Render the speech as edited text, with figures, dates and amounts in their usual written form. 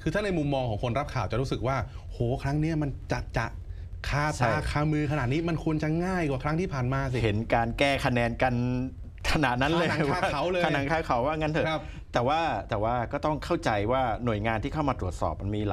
คือถ้าในมุมมองของคนรับข่าวจะรู้สึกว่าโหครั้งนี้มันจะคาตาคามือขนาดนี้มันควรจะง่ายกว่าครั้งที่ผ่านมาสิเห็นการแก้คะแนนกันขนาดนั้นเลยขนังคาเขาเลยขนังคาเขาว่างั้นเถอะแต่ว่าก็ต้องเข้าใจว่าหน่วยงานที่เข้ามาตรวจสอบมันมี